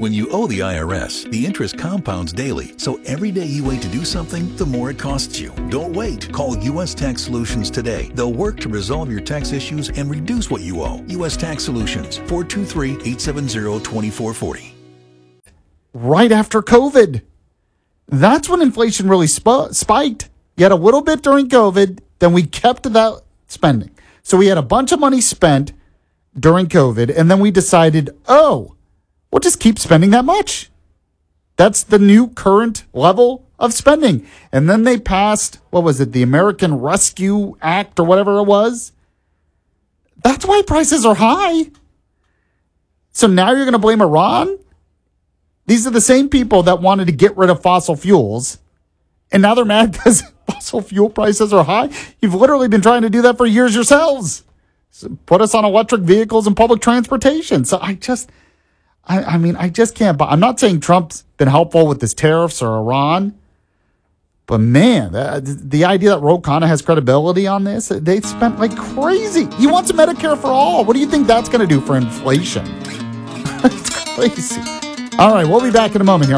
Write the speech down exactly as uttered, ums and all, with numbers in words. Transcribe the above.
When you owe the I R S, the interest compounds daily, so every day you wait to do something, the more it costs you. Don't wait. Call U S Tax Solutions today. They'll work to resolve your tax issues and reduce what you owe. U S Tax Solutions, four two three, eight seven zero, two four four zero. Right after COVID. That's when inflation really sp- spiked. You had a little bit during COVID, then we kept that spending. So we had a bunch of money spent during COVID, and then we decided, oh, we'll just keep spending that much. That's the new current level of spending. And then they passed, what was it, the American Rescue Act or whatever it was. That's why prices are high. So now you're going to blame Iran? These are the same people that wanted to get rid of fossil fuels, and now they're mad because fossil fuel prices are high. You've literally been trying to do that for years yourselves. So put us on electric vehicles and public transportation. So I just, I, I mean, I just can't. But I'm not saying Trump's been helpful with his tariffs or Iran, but man, the, the idea that Ro Khanna has credibility on this, they spent like crazy. He wants Medicare for all. What do you think that's going to do for inflation? It's crazy. All right, we'll be back in a moment here.